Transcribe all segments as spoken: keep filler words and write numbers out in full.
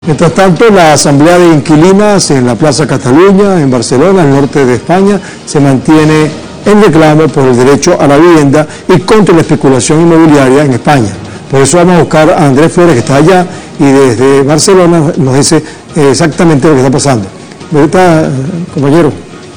Mientras tanto, la asamblea de inquilinas en la Plaza Cataluña, en Barcelona, al norte de España, se mantiene en reclamo por el derecho a la vivienda y contra la especulación inmobiliaria en España. Por eso vamos a buscar a Andrés Flores, que está allá, y desde Barcelona nos dice exactamente lo que está pasando. ¿Verdad, compañero?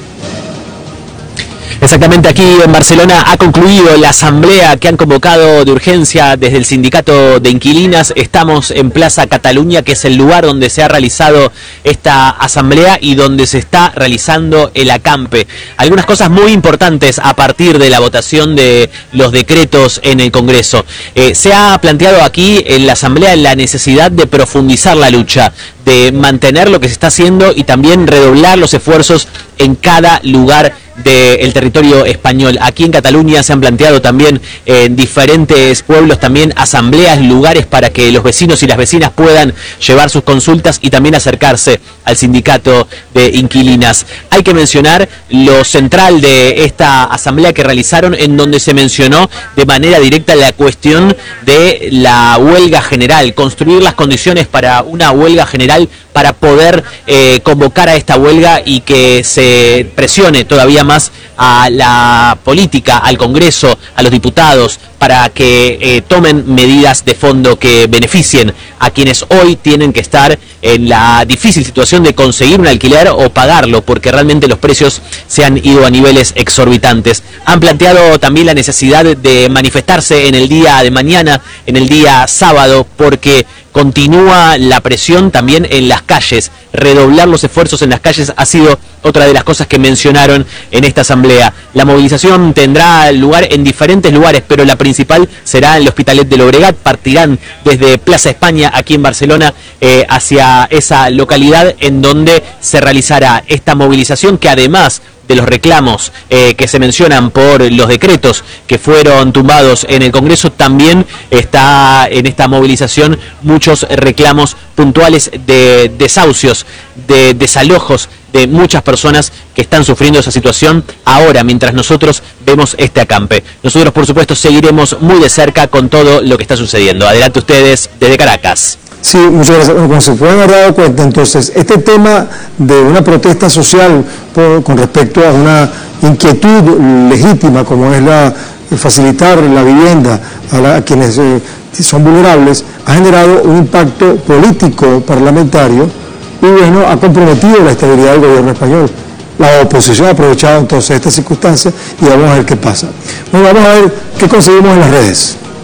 Exactamente, aquí en Barcelona ha concluido la asamblea que han convocado de urgencia desde el sindicato de inquilinas. Estamos en Plaza Cataluña, que es el lugar donde se ha realizado esta asamblea y donde se está realizando el acampe. Algunas cosas muy importantes a partir de la votación de los decretos en el Congreso. Eh, se ha planteado aquí en la asamblea la necesidad de profundizar la lucha, de mantener lo que se está haciendo y también redoblar los esfuerzos en cada lugar del territorio español. Aquí en Cataluña se han planteado también en diferentes pueblos también asambleas, lugares para que los vecinos y las vecinas puedan llevar sus consultas y también acercarse al sindicato de inquilinas. Hay que mencionar lo central de esta asamblea que realizaron, en donde se mencionó de manera directa la cuestión de la huelga general, construir las condiciones para una huelga general, para poder eh, convocar a esta huelga y que se presione todavía más a la política, al Congreso, a los diputados, para que eh, tomen medidas de fondo que beneficien a quienes hoy tienen que estar en la difícil situación de conseguir un alquiler o pagarlo, porque realmente los precios se han ido a niveles exorbitantes. Han planteado también la necesidad de manifestarse en el día de mañana, en el día sábado, porque continúa la presión también en las calles. Redoblar los esfuerzos en las calles ha sido otra de las cosas que mencionaron en esta asamblea. La movilización tendrá lugar en diferentes lugares, pero la principal será en el Hospitalet de Llobregat. Partirán desde Plaza España, aquí en Barcelona, eh, hacia esa localidad en donde se realizará esta movilización, que además de los reclamos eh, que se mencionan por los decretos que fueron tumbados en el Congreso, también está en esta movilización muchos reclamos puntuales de desahucios, de desalojos de muchas personas que están sufriendo esa situación ahora, mientras nosotros vemos este acampe. Nosotros, por supuesto, seguiremos muy de cerca con todo lo que está sucediendo. Adelante ustedes desde Caracas. Sí, muchas gracias. Bueno, como se pueden haber dado cuenta, entonces, este tema de una protesta social por, con respecto a una inquietud legítima, como es la facilitar la vivienda a, la, a quienes eh, son vulnerables, ha generado un impacto político parlamentario y, bueno, ha comprometido la estabilidad del gobierno español. La oposición ha aprovechado entonces estas circunstancias y vamos a ver qué pasa. Bueno, vamos a ver qué conseguimos en las redes.